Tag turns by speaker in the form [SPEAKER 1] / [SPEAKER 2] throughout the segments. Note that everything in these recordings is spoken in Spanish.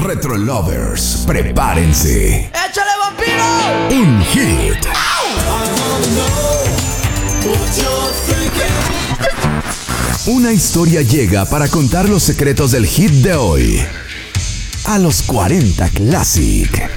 [SPEAKER 1] Retro Lovers, prepárense.
[SPEAKER 2] ¡Échale, vampiro!
[SPEAKER 1] Un hit. Una historia llega para contar los secretos del hit de hoy. A los 40 Classic.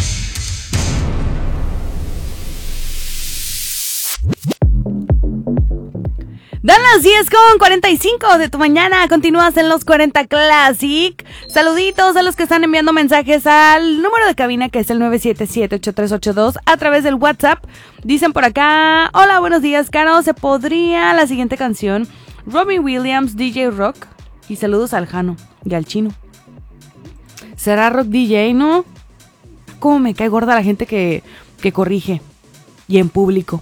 [SPEAKER 3] Dan las 10:45 de tu mañana. Continúas en los 40 Classic. Saluditos a los que están enviando mensajes al número de cabina, que es el 977-8382, a través del WhatsApp. Dicen por acá: hola, buenos días, Caro. ¿Se podría la siguiente canción? Robbie Williams, DJ Rock. Y saludos al Jano y al Chino. ¿Será Rock DJ, no? ¿Cómo me cae gorda la gente que corrige? Y en público.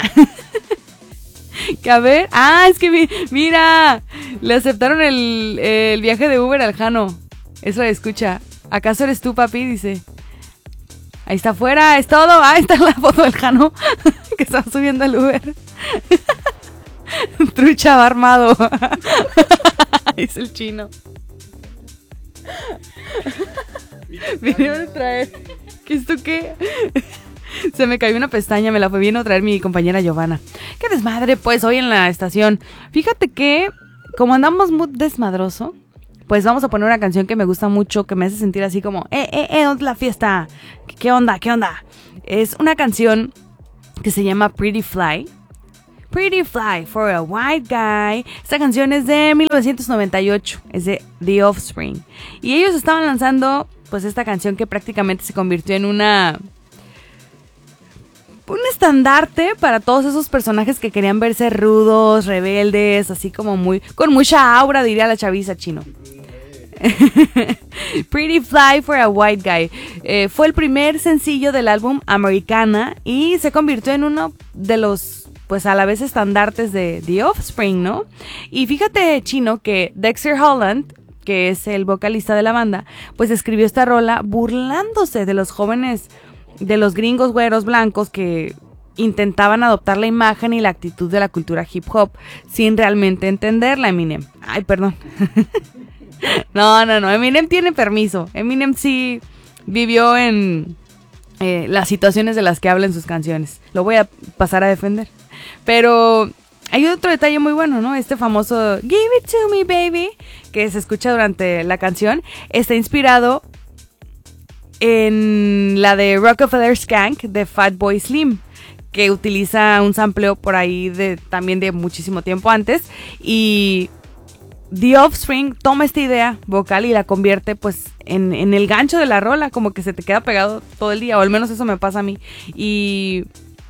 [SPEAKER 3] Que a ver, es que mira, le aceptaron el viaje de Uber al Jano. Eso escucha. ¿Acaso eres tú, papi? Dice. Ahí está afuera, es todo. Ahí está la foto del Jano que está subiendo al Uber. Trucha, va armado. Es el Chino. Vinieron a traer. ¿Qué es tú qué? Se me cayó una pestaña, me la vino a traer mi compañera Giovanna. ¡Qué desmadre, pues, hoy en la estación! Fíjate que, como andamos muy desmadroso, pues vamos a poner una canción que me gusta mucho, que me hace sentir así como, ¿dónde es la fiesta? ¿Qué onda? ¿Qué onda? Es una canción que se llama Pretty Fly. Pretty Fly for a White Guy. Esta canción es de 1998, es de The Offspring. Y ellos estaban lanzando, pues, esta canción que prácticamente se convirtió en un estandarte para todos esos personajes que querían verse rudos, rebeldes, así como con mucha aura, diría la chaviza, Chino. Pretty Fly for a White Guy fue el primer sencillo del álbum Americana y se convirtió en uno de los, pues, a la vez estandartes de The Offspring, ¿no? Y fíjate, Chino, que Dexter Holland, que es el vocalista de la banda, pues escribió esta rola burlándose de los jóvenes, de los gringos güeros blancos que intentaban adoptar la imagen y la actitud de la cultura hip hop sin realmente entenderla. Eminem. Ay, perdón. No, Eminem tiene permiso. Eminem sí vivió en las situaciones de las que habla en sus canciones. Lo voy a pasar a defender. Pero hay otro detalle muy bueno, ¿no? Este famoso Give It To Me Baby, que se escucha durante la canción, está inspirado en la de Rockefeller Skank de Fatboy Slim, que utiliza un sampleo por ahí también de muchísimo tiempo antes, y The Offspring toma esta idea vocal y la convierte, pues, en el gancho de la rola, como que se te queda pegado todo el día, o al menos eso me pasa a mí. Y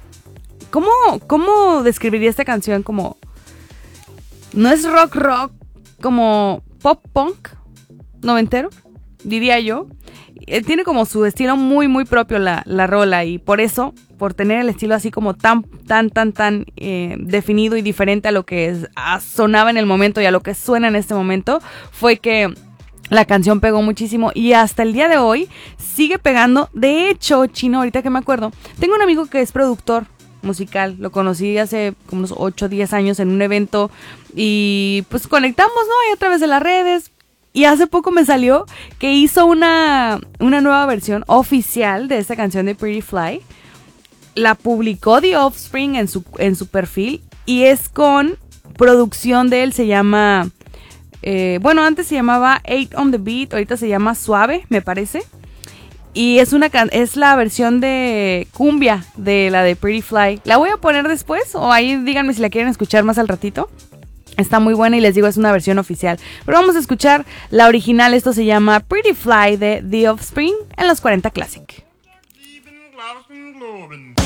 [SPEAKER 3] ¿cómo describiría esta canción? Como, no es rock, como pop punk noventero, diría yo. Tiene como su estilo muy, muy propio la rola, y por eso, por tener el estilo así como tan definido y diferente a lo que sonaba en el momento y a lo que suena en este momento, fue que la canción pegó muchísimo y hasta el día de hoy sigue pegando. De hecho, Chino, ahorita que me acuerdo, tengo un amigo que es productor musical, lo conocí hace como unos 8 o 10 años en un evento y pues conectamos, ¿no? Ahí a través de las redes. Y hace poco me salió que hizo una nueva versión oficial de esta canción de Pretty Fly. La publicó The Offspring en su perfil y es con producción de él. Se llama, antes se llamaba 8 on the Beat, ahorita se llama Suave, me parece. Y es la versión de cumbia de la de Pretty Fly. La voy a poner después, o ahí díganme si la quieren escuchar más al ratito. Está muy buena y les digo, es una versión oficial. Pero vamos a escuchar la original. Esto se llama Pretty Fly de The Offspring en los 40 Classic.